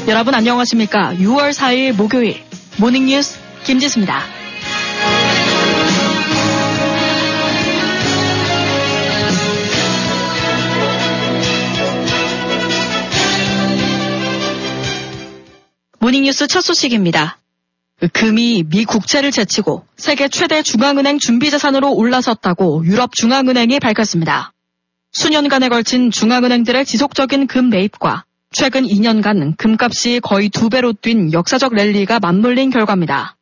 여러분 안녕하십니까? 6월 4일 목요일 모닝뉴스 김지수입니다. 모닝뉴스 첫 소식입니다. 금이 미 국채를 제치고 세계 최대 중앙은행 준비자산으로 올라섰다고 유럽중앙은행이 밝혔습니다. 수년간에 걸친 중앙은행들의 지속적인 금 매입과 최근 2년간 금값이 거의 2배로 뛴 역사적 랠리가 맞물린 결과입니다.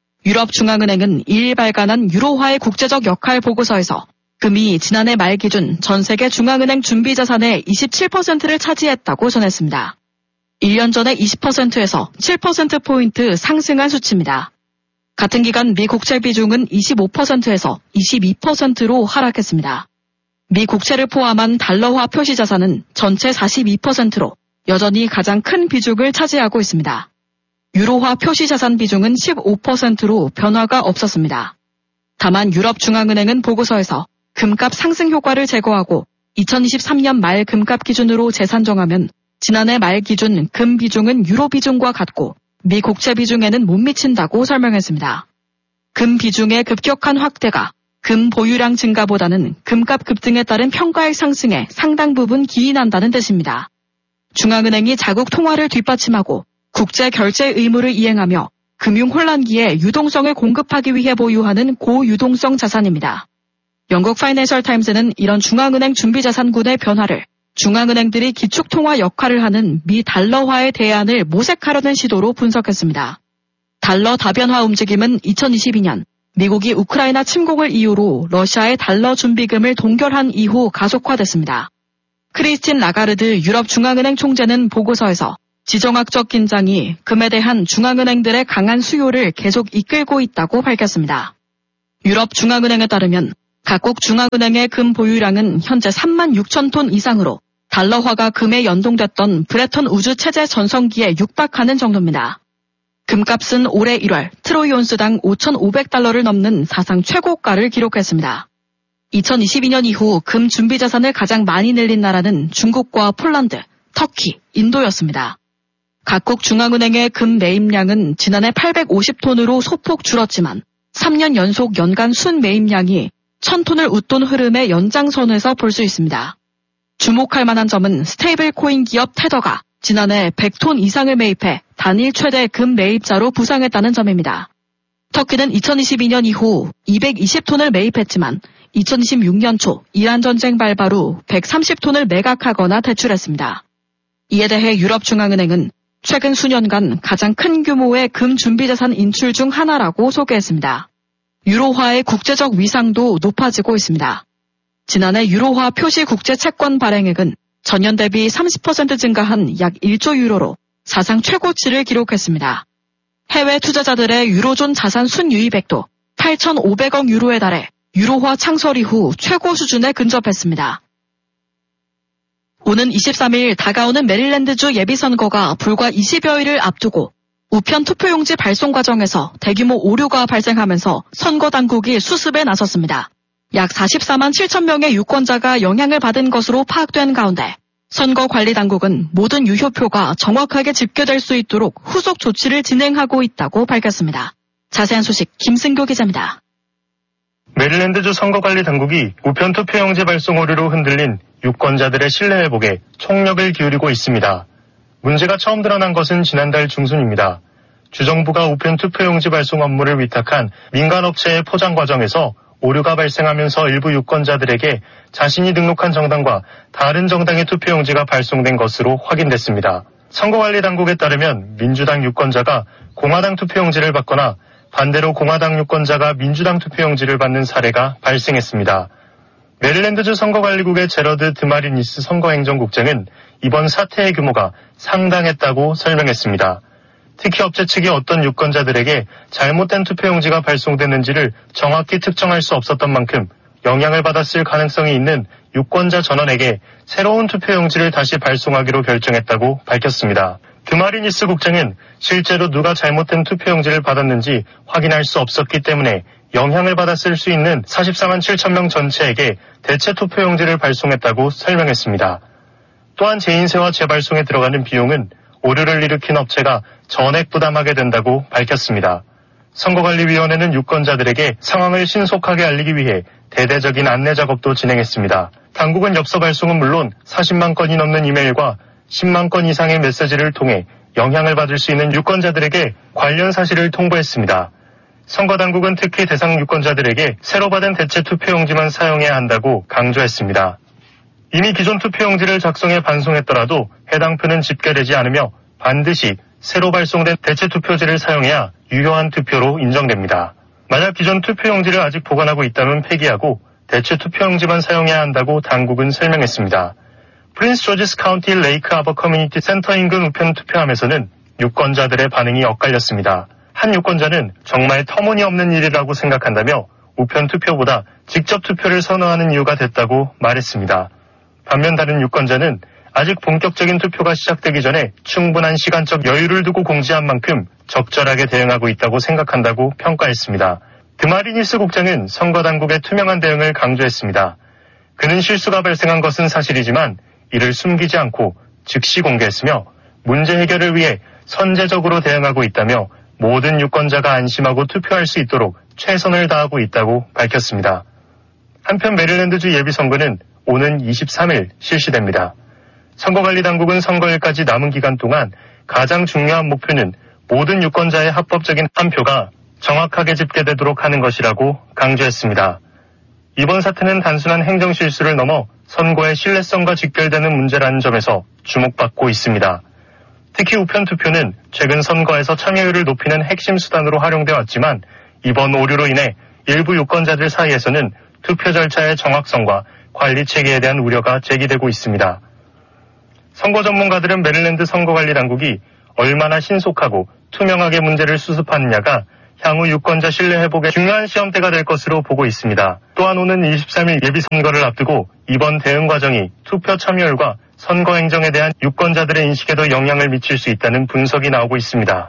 유럽중앙은행은 2일 발간한 유로화의 국제적 역할 보고서에서 금이 지난해 말 기준 전 세계 중앙은행 준비자산의 27%를 차지했다고 전했습니다. 1년 전에 20%에서 7%포인트 상승한 수치입니다. 같은 기간 미 국채 비중은 25%에서 22%로 하락했습니다. 미 국채를 포함한 달러화 표시 자산은 전체 42%로 여전히 가장 큰 비중을 차지하고 있습니다. 유로화 표시 자산 비중은 15%로 변화가 없었습니다. 다만 유럽중앙은행은 보고서에서 금값 상승 효과를 제거하고 2023년 말 금값 기준으로 재산정하면 지난해 말 기준 금 비중은 유로 비중과 같고 미 국채 비중에는 못 미친다고 설명했습니다. 금 비중의 급격한 확대가 금 보유량 증가보다는 금값 급등에 따른 평가액 상승에 상당 부분 기인한다는 뜻입니다. 중앙은행이 자국 통화를 뒷받침하고 국제 결제 의무를 이행하며 금융 혼란기에 유동성을 공급하기 위해 보유하는 고유동성 자산입니다. 영국 파이낸셜 타임즈는 이런 중앙은행 준비자산군의 변화를 중앙은행들이 기축통화 역할을 하는 미 달러화의 대안을 모색하려는 시도로 분석했습니다. 달러 다변화 움직임은 2022년 미국이 우크라이나 침공을 이유로 러시아의 달러 준비금을 동결한 이후 가속화됐습니다. 크리스틴 라가르드 유럽중앙은행 총재는 보고서에서 지정학적 긴장이 금에 대한 중앙은행들의 강한 수요를 계속 이끌고 있다고 밝혔습니다. 유럽중앙은행에 따르면 각국 중앙은행의 금 보유량은 현재 3만 6천 톤 이상으로 달러화가 금에 연동됐던 브레턴 우즈 체제 전성기에 육박하는 정도입니다. 금값은 올해 1월 트로이 온스당 5,500달러를 넘는 사상 최고가를 기록했습니다. 2022년 이후 금 준비자산을 가장 많이 늘린 나라는 중국과 폴란드, 터키, 인도였습니다. 각국 중앙은행의 금 매입량은 지난해 850톤으로 소폭 줄었지만 3년 연속 연간 순 매입량이 1,000톤을 웃돈 흐름의 연장선에서 볼 수 있습니다. 주목할 만한 점은 스테이블 코인 기업 테더가 지난해 100톤 이상을 매입해 단일 최대 금 매입자로 부상했다는 점입니다. 터키는 2022년 이후 220톤을 매입했지만 2026년 초 이란 전쟁 발발 후 130톤을 매각하거나 대출했습니다. 이에 대해 유럽중앙은행은 최근 수년간 가장 큰 규모의 금 준비자산 인출 중 하나라고 소개했습니다. 유로화의 국제적 위상도 높아지고 있습니다. 지난해 유로화 표시 국제 채권 발행액은 전년 대비 30% 증가한 약 1조 유로로 사상 최고치를 기록했습니다. 해외 투자자들의 유로존 자산 순유입액도 8,500억 유로에 달해 유로화 창설 이후 최고 수준에 근접했습니다. 오는 23일 다가오는 메릴랜드주 예비선거가 불과 20여일을 앞두고 우편 투표용지 발송 과정에서 대규모 오류가 발생하면서 선거 당국이 수습에 나섰습니다. 약 44만 7천 명의 유권자가 영향을 받은 것으로 파악된 가운데 선거관리당국은 모든 유효표가 정확하게 집계될 수 있도록 후속 조치를 진행하고 있다고 밝혔습니다. 자세한 소식 김승교 기자입니다. 메릴랜드주 선거관리당국이 우편 투표용지 발송 오류로 흔들린 유권자들의 신뢰 회복에 총력을 기울이고 있습니다. 문제가 처음 드러난 것은 지난달 중순입니다. 주정부가 우편 투표용지 발송 업무를 위탁한 민간업체의 포장 과정에서 오류가 발생하면서 일부 유권자들에게 자신이 등록한 정당과 다른 정당의 투표용지가 발송된 것으로 확인됐습니다. 선거관리당국에 따르면 민주당 유권자가 공화당 투표용지를 받거나 반대로 공화당 유권자가 민주당 투표용지를 받는 사례가 발생했습니다. 메릴랜드주 선거관리국의 제러드 드마리니스 선거행정국장은 이번 사태의 규모가 상당했다고 설명했습니다. 특히 업체 측이 어떤 유권자들에게 잘못된 투표용지가 발송됐는지를 정확히 특정할 수 없었던 만큼 영향을 받았을 가능성이 있는 유권자 전원에게 새로운 투표용지를 다시 발송하기로 결정했다고 밝혔습니다. 드마리니스 국장은 실제로 누가 잘못된 투표용지를 받았는지 확인할 수 없었기 때문에 영향을 받았을 수 있는 44만 7천 명 전체에게 대체 투표용지를 발송했다고 설명했습니다. 또한 재인쇄와 재발송에 들어가는 비용은 오류를 일으킨 업체가 전액 부담하게 된다고 밝혔습니다. 선거관리위원회는 유권자들에게 상황을 신속하게 알리기 위해 대대적인 안내 작업도 진행했습니다. 당국은 엽서 발송은 물론 40만 건이 넘는 이메일과 10만 건 이상의 메시지를 통해 영향을 받을 수 있는 유권자들에게 관련 사실을 통보했습니다. 선거당국은 특히 대상 유권자들에게 새로 받은 대체 투표용지만 사용해야 한다고 강조했습니다. 이미 기존 투표용지를 작성해 반송했더라도 해당 표는 집계되지 않으며 반드시 새로 발송된 대체 투표지를 사용해야 유효한 투표로 인정됩니다. 만약 기존 투표용지를 아직 보관하고 있다면 폐기하고 대체 투표용지만 사용해야 한다고 당국은 설명했습니다. 프린스 조지스 카운티 레이크 아버 커뮤니티 센터 인근 우편 투표함에서는 유권자들의 반응이 엇갈렸습니다. 한 유권자는 정말 터무니없는 일이라고 생각한다며 우편 투표보다 직접 투표를 선호하는 이유가 됐다고 말했습니다. 반면 다른 유권자는 아직 본격적인 투표가 시작되기 전에 충분한 시간적 여유를 두고 공지한 만큼 적절하게 대응하고 있다고 생각한다고 평가했습니다. 드마리니스 국장은 선거당국의 투명한 대응을 강조했습니다. 그는 실수가 발생한 것은 사실이지만 이를 숨기지 않고 즉시 공개했으며 문제 해결을 위해 선제적으로 대응하고 있다며 모든 유권자가 안심하고 투표할 수 있도록 최선을 다하고 있다고 밝혔습니다. 한편 메릴랜드주 예비선거는 오는 23일 실시됩니다. 선거관리당국은 선거일까지 남은 기간 동안 가장 중요한 목표는 모든 유권자의 합법적인 한 표가 정확하게 집계되도록 하는 것이라고 강조했습니다. 이번 사태는 단순한 행정실수를 넘어 선거의 신뢰성과 직결되는 문제라는 점에서 주목받고 있습니다. 특히 우편 투표는 최근 선거에서 참여율을 높이는 핵심 수단으로 활용되어 왔지만 이번 오류로 인해 일부 유권자들 사이에서는 투표 절차의 정확성과 관리 체계에 대한 우려가 제기되고 있습니다. 선거 전문가들은 메릴랜드 선거관리당국이 얼마나 신속하고 투명하게 문제를 수습하느냐가 향후 유권자 신뢰 회복의 중요한 시험대가 될 것으로 보고 있습니다. 또한 오는 23일 예비선거를 앞두고 이번 대응 과정이 투표 참여율과 선거 행정에 대한 유권자들의 인식에도 영향을 미칠 수 있다는 분석이 나오고 있습니다.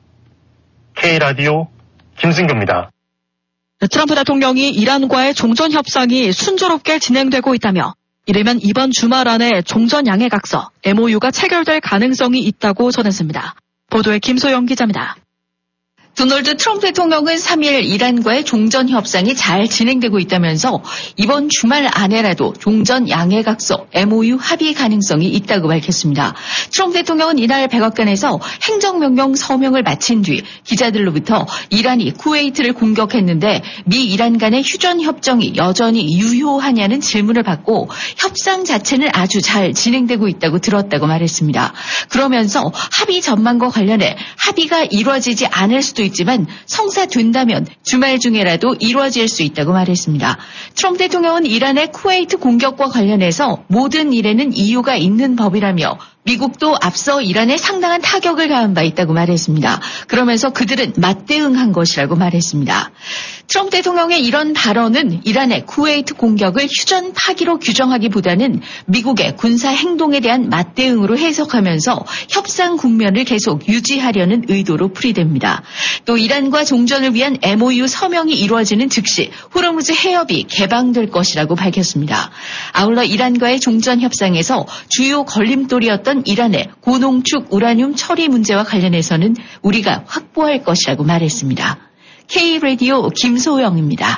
K라디오 김승규입니다. 트럼프 대통령이 이란과의 종전 협상이 순조롭게 진행되고 있다며 이르면 이번 주말 안에 종전 양해각서 MOU가 체결될 가능성이 있다고 전했습니다. 보도에 김소영 기자입니다. 도널드 트럼프 대통령은 3일 이란과의 종전 협상이 잘 진행되고 있다면서 이번 주말 안에라도 종전 양해각서 MOU 합의 가능성이 있다고 밝혔습니다. 트럼프 대통령은 이날 백악관에서 행정명령 서명을 마친 뒤 기자들로부터 이란이 쿠웨이트를 공격했는데 미 이란 간의 휴전 협정이 여전히 유효하냐는 질문을 받고 협상 자체는 아주 잘 진행되고 있다고 들었다고 말했습니다. 그러면서 합의 전망과 관련해 합의가 이루어지지 않을 수도 있지만 성사된다면 주말 중에라도 이루어질 수 있다고 말했습니다. 트럼프 대통령은 이란의 쿠웨이트 공격과 관련해서 모든 일에는 이유가 있는 법이라며 미국도 앞서 이란에 상당한 타격을 가한 바 있다고 말했습니다. 그러면서 그들은 맞대응한 것이라고 말했습니다. 트럼프 대통령의 이런 발언은 이란의 쿠웨이트 공격을 휴전 파기로 규정하기보다는 미국의 군사 행동에 대한 맞대응으로 해석하면서 협상 국면을 계속 유지하려는 의도로 풀이됩니다. 또 이란과 종전을 위한 MOU 서명이 이루어지는 즉시 호르무즈 해협이 개방될 것이라고 밝혔습니다. 아울러 이란과의 종전 협상에서 주요 걸림돌이었던 이란의 고농축 우라늄 처리 문제와 관련해서는 우리가 확보할 것이라고 말했습니다. K라디오 김소영입니다.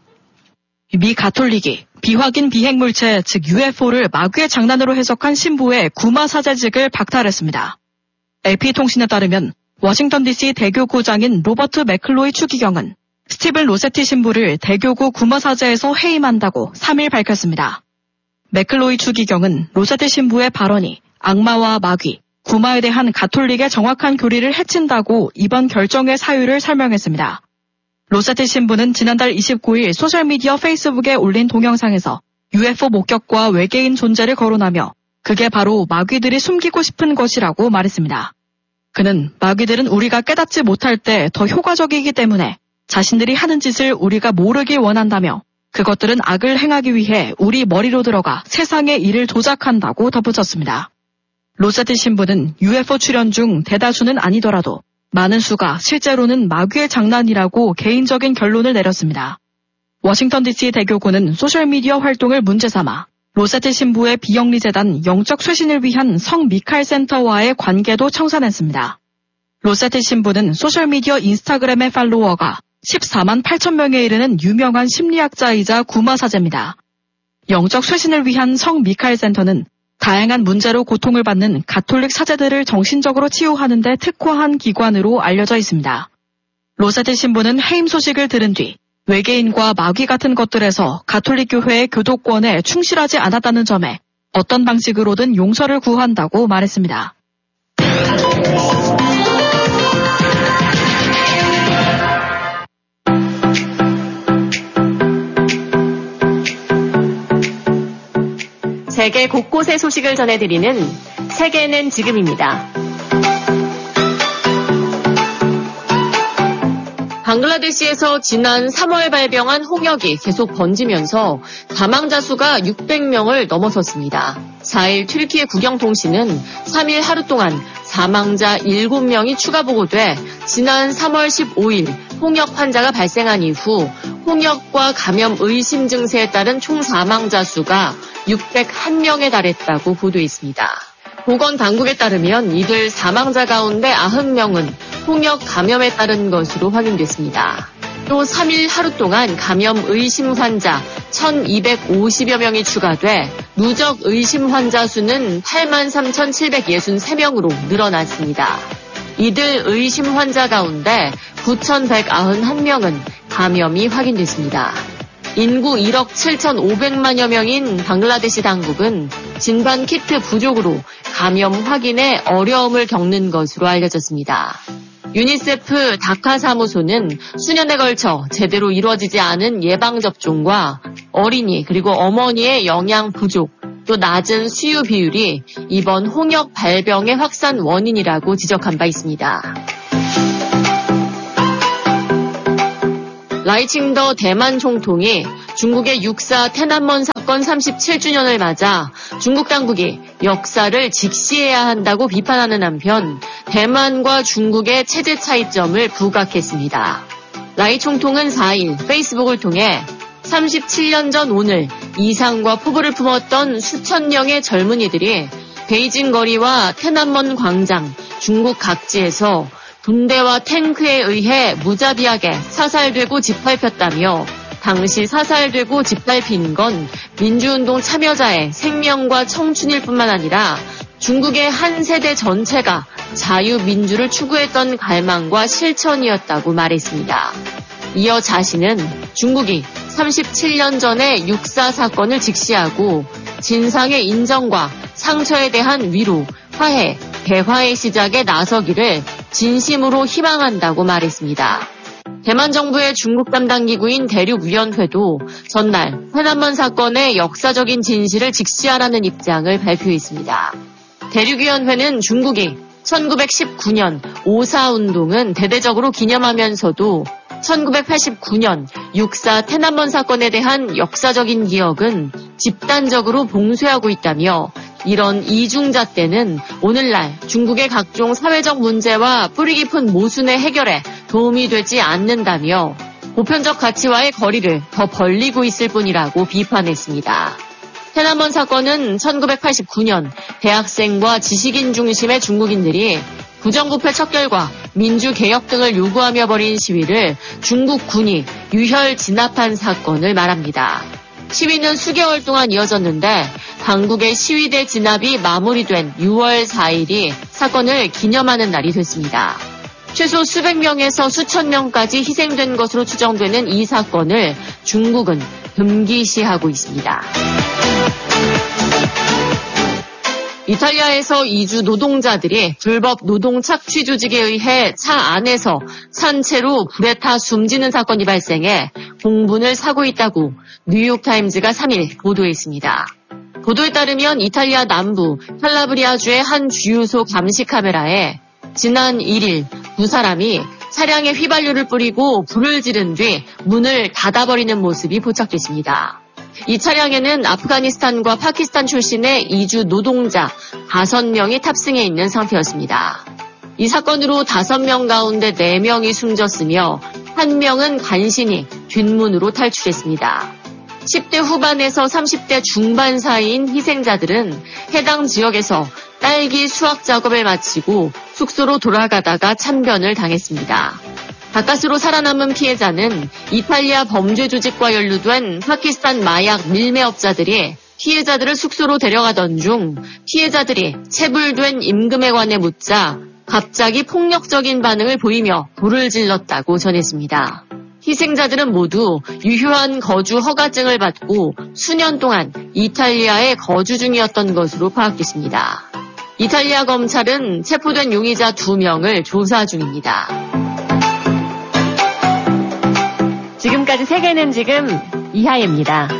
미 가톨릭이 비확인 비행물체 즉 UFO를 마귀의 장난으로 해석한 신부의 구마 사제직을 박탈했습니다. AP통신에 따르면 워싱턴 DC 대교구장인 로버트 맥클로이 추기경은 스티븐 로세티 신부를 대교구 구마 사제에서 해임한다고 3일 밝혔습니다. 맥클로이 추기경은 로세티 신부의 발언이 악마와 마귀, 구마에 대한 가톨릭의 정확한 교리를 해친다고 이번 결정의 사유를 설명했습니다. 로세티 신부는 지난달 29일 소셜미디어 페이스북에 올린 동영상에서 UFO 목격과 외계인 존재를 거론하며 그게 바로 마귀들이 숨기고 싶은 것이라고 말했습니다. 그는 마귀들은 우리가 깨닫지 못할 때 더 효과적이기 때문에 자신들이 하는 짓을 우리가 모르길 원한다며 그것들은 악을 행하기 위해 우리 머리로 들어가 세상의 일을 조작한다고 덧붙였습니다. 로세티 신부는 UFO 출연 중 대다수는 아니더라도 많은 수가 실제로는 마귀의 장난이라고 개인적인 결론을 내렸습니다. 워싱턴 DC 대교구는 소셜미디어 활동을 문제 삼아 로세티 신부의 비영리 재단 영적 쇄신을 위한 성 미칼 센터와의 관계도 청산했습니다. 로세티 신부는 소셜미디어 인스타그램의 팔로워가 14만 8천 명에 이르는 유명한 심리학자이자 구마사제입니다. 영적 쇄신을 위한 성 미칼 센터는 다양한 문제로 고통을 받는 가톨릭 사제들을 정신적으로 치유하는 데 특화한 기관으로 알려져 있습니다. 로세티 신부는 해임 소식을 들은 뒤 외계인과 마귀 같은 것들에서 가톨릭 교회의 교도권에 충실하지 않았다는 점에 어떤 방식으로든 용서를 구한다고 말했습니다. 세계 곳곳의 소식을 전해드리는 세계는 지금입니다. 방글라데시에서 지난 3월 발병한 홍역이 계속 번지면서 사망자 수가 600명을 넘어섰습니다. 4일 튀르키예 국영통신은 3일 하루 동안 사망자 7명이 추가 보고돼 지난 3월 15일 홍역 환자가 발생한 이후 홍역과 감염 의심 증세에 따른 총 사망자 수가 601명에 달했다고 보도했습니다. 보건당국에 따르면 이들 사망자 가운데 90명은 홍역 감염에 따른 것으로 확인됐습니다. 또 3일 하루 동안 감염 의심 환자 1,250여 명이 추가돼 누적 의심 환자 수는 83,763명으로 늘어났습니다. 이들 의심 환자 가운데 9,191명은 감염이 확인됐습니다. 인구 1억 7,500만여 명인 방글라데시 당국은 진단 키트 부족으로 감염 확인에 어려움을 겪는 것으로 알려졌습니다. 유니세프 다카 사무소는 수년에 걸쳐 제대로 이루어지지 않은 예방접종과 어린이 그리고 어머니의 영양 부족, 또 낮은 수유 비율이 이번 홍역 발병의 확산 원인이라고 지적한 바 있습니다. 라이칭더 대만 총통이 중국의 육사天安門 사건 37주년을 맞아 중국 당국이 역사를 직시해야 한다고 비판하는 한편 대만과 중국의 체제 차이점을 부각했습니다. 라이 총통은 4일 페이스북을 통해 37년 전 오늘 이상과 포부를 품었던 수천 명의 젊은이들이 베이징 거리와天安門 광장, 중국 각지에서 군대와 탱크에 의해 무자비하게 사살되고 짓밟혔다며 당시 사살되고 짓밟힌 건 민주운동 참여자의 생명과 청춘일 뿐만 아니라 중국의 한 세대 전체가 자유민주를 추구했던 갈망과 실천이었다고 말했습니다. 이어 자신은 중국이 37년 전에 육사 사건을 직시하고 진상의 인정과 상처에 대한 위로, 화해, 대화의 시작에 나서기를 진심으로 희망한다고 말했습니다. 대만 정부의 중국 담당 기구인 대륙위원회도 전날天安門 사건의 역사적인 진실을 직시하라는 입장을 발표했습니다. 대륙위원회는 중국이 1919년 5.4운동은 대대적으로 기념하면서도 1989년 육사天安門 사건에 대한 역사적인 기억은 집단적으로 봉쇄하고 있다며 이런 이중잣대는 오늘날 중국의 각종 사회적 문제와 뿌리 깊은 모순의 해결에 도움이 되지 않는다며 보편적 가치와의 거리를 더 벌리고 있을 뿐이라고 비판했습니다.天安門 사건은 1989년 대학생과 지식인 중심의 중국인들이 부정부패 척결과 민주개혁 등을 요구하며 벌인 시위를 중국 군이 유혈 진압한 사건을 말합니다. 시위는 수개월 동안 이어졌는데 당국의 시위대 진압이 마무리된 6월 4일이 사건을 기념하는 날이 됐습니다. 최소 수백 명에서 수천 명까지 희생된 것으로 추정되는 이 사건을 중국은 금기시하고 있습니다. 이탈리아에서 이주 노동자들이 불법 노동 착취 조직에 의해 차 안에서 산채로 불에 타 숨지는 사건이 발생해 공분을 사고 있다고 뉴욕타임즈가 3일 보도했습니다. 보도에 따르면 이탈리아 남부 칼라브리아주의 한 주유소 감시 카메라에 지난 1일 두 사람이 차량에 휘발유를 뿌리고 불을 지른 뒤 문을 닫아버리는 모습이 포착됐습니다. 이 차량에는 아프가니스탄과 파키스탄 출신의 이주 노동자 5명이 탑승해 있는 상태였습니다. 이 사건으로 5명 가운데 4명이 숨졌으며 1명은 간신히 뒷문으로 탈출했습니다. 10대 후반에서 30대 중반 사이인 희생자들은 해당 지역에서 딸기 수확 작업을 마치고 숙소로 돌아가다가 참변을 당했습니다. 가까스로 살아남은 피해자는 이탈리아 범죄 조직과 연루된 파키스탄 마약 밀매업자들이 피해자들을 숙소로 데려가던 중 피해자들이 체불된 임금에 관해 묻자 갑자기 폭력적인 반응을 보이며 불을 질렀다고 전했습니다. 희생자들은 모두 유효한 거주 허가증을 받고 수년 동안 이탈리아에 거주 중이었던 것으로 파악됐습니다. 이탈리아 검찰은 체포된 용의자 2명을 조사 중입니다. 지금까지 세계는 지금 이하예입니다.